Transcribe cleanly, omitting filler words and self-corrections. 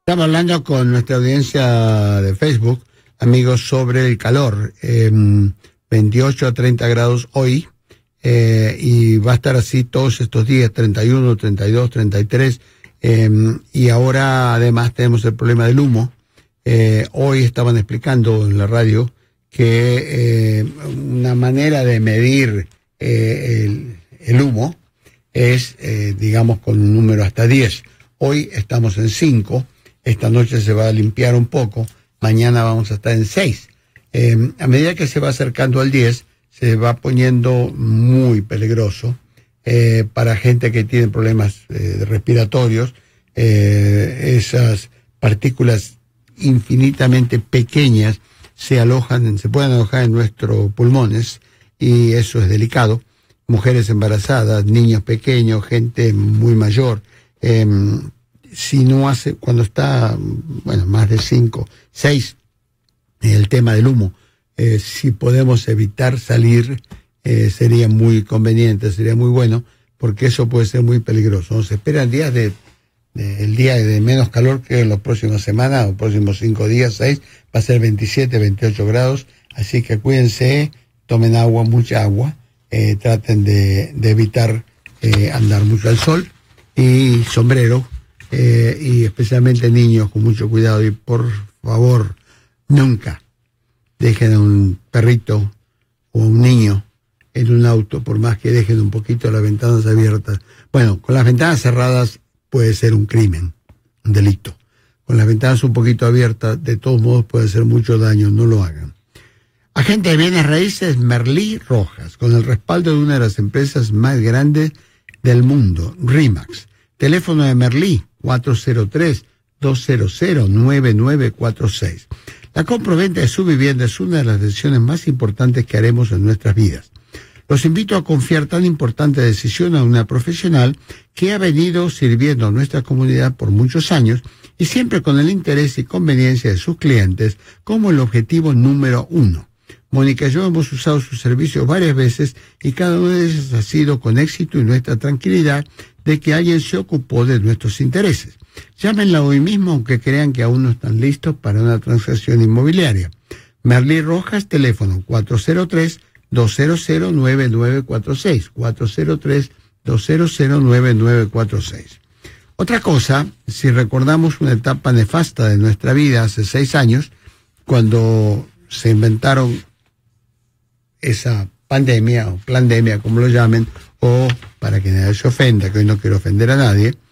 Estamos hablando con nuestra audiencia de Facebook, amigos, sobre el calor. 28 a 30 grados hoy, y va a estar así todos estos días, 31, 32, 33. Y ahora además tenemos el problema del humo. Hoy estaban explicando en la radio que una manera de medir el humo es, digamos, con un número hasta 10. Hoy estamos en 5. Esta noche se va a limpiar un poco, mañana vamos a estar en 6. A medida que se va acercando al 10, se va poniendo muy peligroso para gente que tiene problemas respiratorios. Esas partículas infinitamente pequeñas se pueden alojar en nuestros pulmones, y eso es delicado. Mujeres embarazadas, niños pequeños, gente muy mayor. Si no hace, cuando está, más de 5, 6, el tema del humo, si podemos evitar salir, sería muy conveniente, sería muy bueno, porque eso puede ser muy peligroso. Nos esperan días el día de menos calor que en las próximas semanas, los próximos 5 días, 6, va a ser 27, 28 grados, así que cuídense, tomen agua, mucha agua, traten de evitar andar mucho al sol, y sombrero, y especialmente niños, con mucho cuidado. Y por favor, nunca dejen a un perrito o un niño en un auto, por más que dejen un poquito las ventanas abiertas. Bueno, con las ventanas cerradas puede ser un crimen, un delito. Con las ventanas un poquito abiertas, de todos modos puede hacer mucho daño, no lo hagan. Agente de bienes raíces Merlí Rojas, con el respaldo de una de las empresas más grandes del mundo, RE/MAX. Teléfono de Merlí, 403-200-9946. La compraventa de su vivienda es una de las decisiones más importantes que haremos en nuestras vidas. Los invito a confiar tan importante decisión a una profesional que ha venido sirviendo a nuestra comunidad por muchos años, y siempre con el interés y conveniencia de sus clientes como el objetivo número 1. Mónica y yo hemos usado sus servicios varias veces, y cada una de ellas ha sido con éxito, y nuestra tranquilidad de que alguien se ocupó de nuestros intereses. Llámenla hoy mismo, aunque crean que aún no están listos para una transacción inmobiliaria. Merlí Rojas, teléfono 403-200-9946, 403-200-9946. Otra cosa, si recordamos una etapa nefasta de nuestra vida hace 6 años, cuando se inventaron esa pandemia o plandemia, como lo llamen, o para que nadie se ofenda, que hoy no quiero ofender a nadie,